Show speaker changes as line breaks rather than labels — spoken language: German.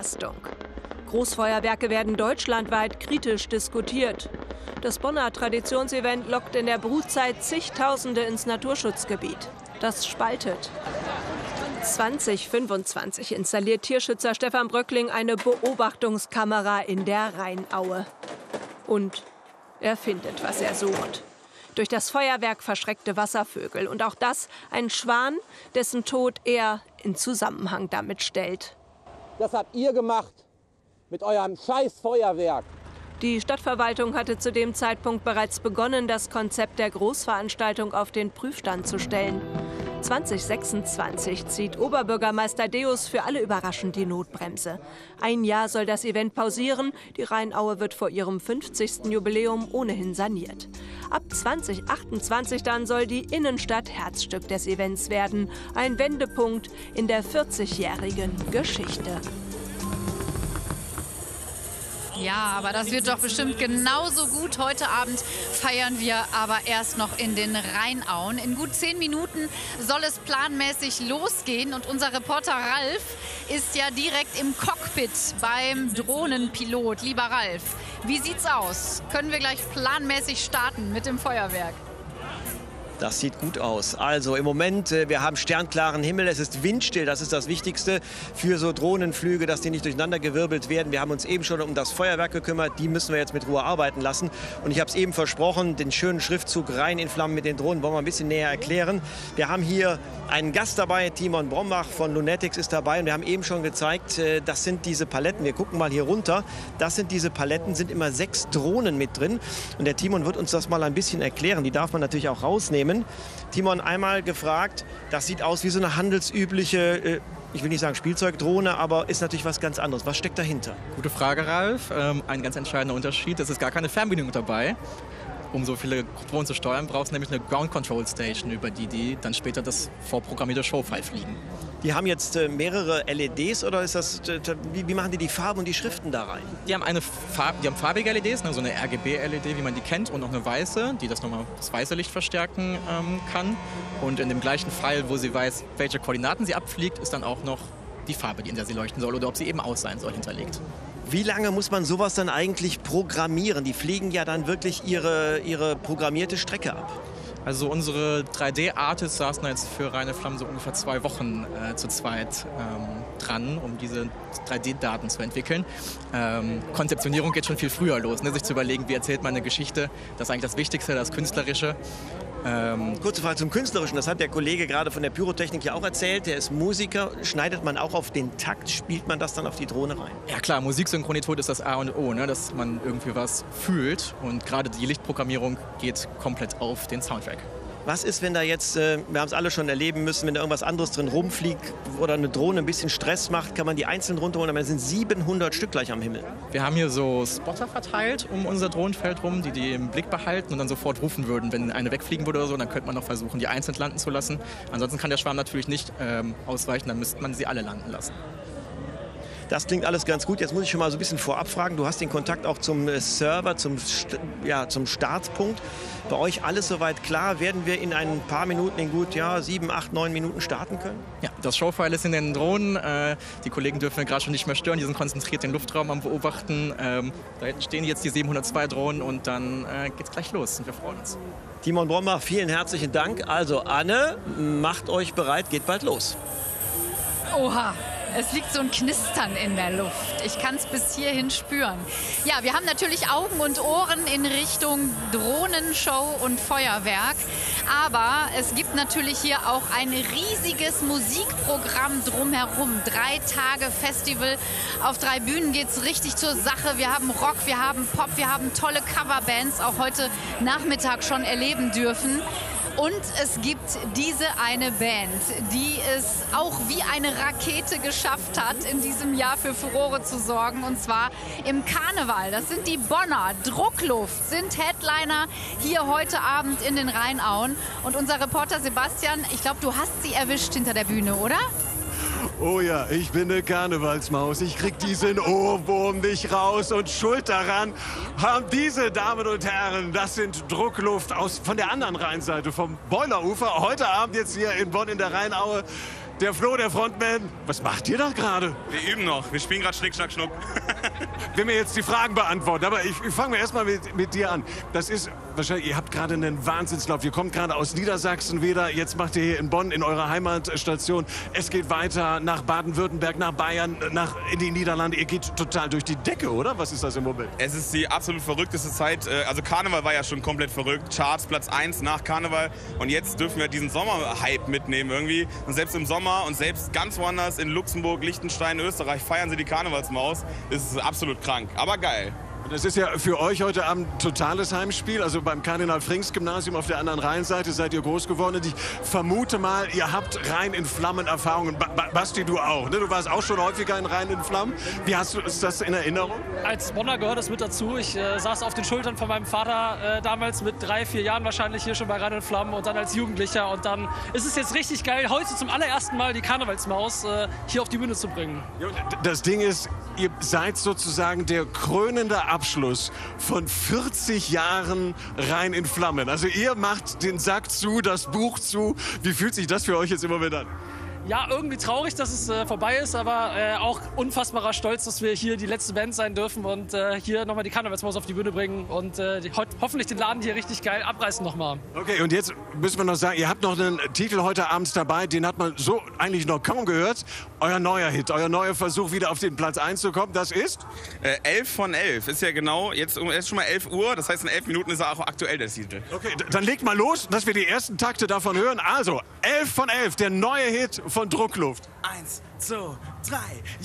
Belastung. Großfeuerwerke werden deutschlandweit kritisch diskutiert. Das Bonner Traditionsevent lockt in der Brutzeit zigtausende ins Naturschutzgebiet. Das spaltet. 2025 installiert Tierschützer Stefan Bröckling eine Beobachtungskamera in der Rheinaue. Und er findet, was er sucht. Durch das Feuerwerk verschreckte Wasservögel. Und auch das ein Schwan, dessen Tod er in Zusammenhang damit stellt.
Das habt ihr gemacht mit eurem scheiß Feuerwerk.
Die Stadtverwaltung hatte zu dem Zeitpunkt bereits begonnen, das Konzept der Großveranstaltung auf den Prüfstand zu stellen. 2026 zieht Oberbürgermeister Deus für alle überraschend die Notbremse. Ein Jahr soll das Event pausieren. Die Rheinaue wird vor ihrem 50. Jubiläum ohnehin saniert. Ab 2028 dann soll die Innenstadt Herzstück des Events werden. Ein Wendepunkt in der 40-jährigen Geschichte.
Ja, aber das wird doch bestimmt genauso gut. Heute Abend feiern wir aber erst noch in den Rheinauen. In gut 10 Minuten soll es planmäßig losgehen. Und unser Reporter Ralf ist ja direkt im Cockpit beim Drohnenpilot. Lieber Ralf, wie sieht's aus? Können wir gleich planmäßig starten mit dem Feuerwerk?
Das sieht gut aus. Also im Moment, wir haben sternklaren Himmel, es ist windstill, das ist das Wichtigste für so Drohnenflüge, dass die nicht durcheinandergewirbelt werden. Wir haben uns eben schon um das Feuerwerk gekümmert, die müssen wir jetzt mit Ruhe arbeiten lassen. Und ich habe es eben versprochen, den schönen Schriftzug Rhein in Flammen mit den Drohnen wollen wir ein bisschen näher erklären. Wir haben hier einen Gast dabei, Timon Brombach von Lunetics ist dabei und wir haben eben schon gezeigt, das sind diese Paletten. Wir gucken mal hier runter, das sind diese Paletten, sind immer 6 Drohnen mit drin. Und der Timon wird uns das mal ein bisschen erklären, die darf man natürlich auch rausnehmen. Timon, einmal gefragt, das sieht aus wie so eine handelsübliche, ich will nicht sagen Spielzeugdrohne, aber ist natürlich was ganz anderes. Was steckt dahinter?
Gute Frage, Ralf. Ein ganz entscheidender Unterschied, es ist gar keine Fernbedienung dabei. Um so viele Drohnen zu steuern, brauchst du nämlich eine Ground Control Station, über die dann später das vorprogrammierte Showfile fliegen.
Die haben jetzt mehrere LEDs oder ist das, wie machen die Farben und die Schriften da rein?
Die haben farbige LEDs, ne, so eine RGB-LED, wie man die kennt, und noch eine weiße, die das nochmal das weiße Licht verstärken kann. Und in dem gleichen Pfeil, wo sie weiß, welche Koordinaten sie abfliegt, ist dann auch noch die Farbe, in der sie leuchten soll oder ob sie eben aus sein soll, hinterlegt.
Wie lange muss man sowas dann eigentlich programmieren? Die fliegen ja dann wirklich ihre programmierte Strecke ab.
Also unsere 3D-Artists saßen jetzt für Reine Flammen so ungefähr 2 Wochen zu zweit dran, um diese 3D-Daten zu entwickeln. Konzeptionierung geht schon viel früher los, ne? Sich zu überlegen, wie erzählt man eine Geschichte. Das ist eigentlich das Wichtigste, das Künstlerische.
Kurze Frage zum Künstlerischen, das hat der Kollege gerade von der Pyrotechnik ja auch erzählt. Der ist Musiker, schneidet man auch auf den Takt, spielt man das dann auf die Drohne rein?
Ja klar, Musiksynchronität ist das A und O, ne? Dass man irgendwie was fühlt und gerade die Lichtprogrammierung geht komplett auf den Soundtrack.
Was ist, wenn da jetzt, wir haben es alle schon erleben müssen, wenn da irgendwas anderes drin rumfliegt oder eine Drohne ein bisschen Stress macht, kann man die einzeln runterholen, aber es sind 700 Stück gleich am Himmel.
Wir haben hier so Spotter verteilt um unser Drohnenfeld rum, die im Blick behalten und dann sofort rufen würden, wenn eine wegfliegen würde oder so, dann könnte man noch versuchen, die einzeln landen zu lassen. Ansonsten kann der Schwarm natürlich nicht ausweichen, dann müsste man sie alle landen lassen.
Das klingt alles ganz gut. Jetzt muss ich schon mal so ein bisschen vorab fragen. Du hast den Kontakt auch zum Server, zum Startpunkt. Bei euch alles soweit klar? Werden wir in ein paar Minuten, in gut 7, 8, 9 Minuten starten können?
Ja, das Showfile ist in den Drohnen. Die Kollegen dürfen wir gerade schon nicht mehr stören. Die sind konzentriert den Luftraum am Beobachten. Da hinten stehen jetzt die 702 Drohnen und dann geht's gleich los und wir freuen uns.
Timon Brombach, vielen herzlichen Dank. Also Anne, macht euch bereit, geht bald los.
Oha! Es liegt so ein Knistern in der Luft. Ich kann es bis hierhin spüren. Ja, wir haben natürlich Augen und Ohren in Richtung Drohnenshow und Feuerwerk. Aber es gibt natürlich hier auch ein riesiges Musikprogramm drumherum. 3 Tage Festival. Auf 3 Bühnen geht es richtig zur Sache. Wir haben Rock, wir haben Pop, wir haben tolle Coverbands, auch heute Nachmittag schon erleben dürfen. Und es gibt diese eine Band, die es auch wie eine Rakete geschafft hat, in diesem Jahr für Furore zu sorgen. Und zwar im Karneval. Das sind die Bonner. Druckluft sind Headliner hier heute Abend in den Rheinauen. Und unser Reporter Sebastian, ich glaube, du hast sie erwischt hinter der Bühne, oder?
Oh ja, ich bin eine Karnevalsmaus. Ich krieg diesen Ohrwurm nicht raus und schuld daran haben diese Damen und Herren. Das sind Druckluft von der anderen Rheinseite, vom Boilerufer. Heute Abend jetzt hier in Bonn in der Rheinaue. Der Flo, der Frontman. Was macht ihr da gerade?
Wir üben noch. Wir spielen gerade Schnick, Schnack, Schnuck.
Will mir jetzt die Fragen beantworten, aber ich fange erstmal mit dir an. Das ist wahrscheinlich, ihr habt gerade einen Wahnsinnslauf. Ihr kommt gerade aus Niedersachsen wieder. Jetzt macht ihr hier in Bonn in eurer Heimatstation. Es geht weiter nach Baden-Württemberg, nach Bayern, in die Niederlande. Ihr geht total durch die Decke, oder? Was ist das im Moment?
Es ist die absolut verrückteste Zeit. Also Karneval war ja schon komplett verrückt. Charts Platz 1 nach Karneval. Und jetzt dürfen wir diesen Sommerhype mitnehmen irgendwie. Und selbst im Sommer und selbst ganz woanders in Luxemburg, Liechtenstein, Österreich feiern sie die Karnevalsmaus. Es ist absolut krank, aber geil.
Das ist ja für euch heute Abend ein totales Heimspiel. Also beim Kardinal-Frings-Gymnasium auf der anderen Rheinseite seid ihr groß geworden. Und ich vermute mal, ihr habt Rhein in Flammen Erfahrungen. Basti, du auch, ne? Du warst auch schon häufiger in Rhein in Flammen. Wie hast du das in Erinnerung?
Als Bonner gehört das mit dazu. Ich saß auf den Schultern von meinem Vater damals mit 3, 4 Jahren wahrscheinlich hier schon bei Rhein in Flammen und dann als Jugendlicher. Und dann ist es jetzt richtig geil, heute zum allerersten Mal die Karnevalsmaus hier auf die Bühne zu bringen.
Das Ding ist, ihr seid sozusagen der krönende Abschluss von 40 Jahren Rhein in Flammen. Also ihr macht den Sack zu, das Buch zu. Wie fühlt sich das für euch jetzt im Moment an?
Ja, irgendwie traurig, dass es vorbei ist, aber auch unfassbarer Stolz, dass wir hier die letzte Band sein dürfen und hier nochmal die Karnevalsmaus auf die Bühne bringen und hoffentlich den Laden hier richtig geil abreißen nochmal.
Okay, und jetzt müssen wir noch sagen, ihr habt noch einen Titel heute abends dabei, den hat man so eigentlich noch kaum gehört. Euer neuer Hit, euer neuer Versuch, wieder auf den Platz 1 zu kommen, das ist?
11 von 11 ist ja genau, jetzt ist schon mal 11 Uhr, das heißt in 11 Minuten ist er auch aktuell der Titel.
Okay, dann legt mal los, dass wir die ersten Takte davon hören. Also, 11 von 11, der neue Hit von Druckluft.
1, 2, 3.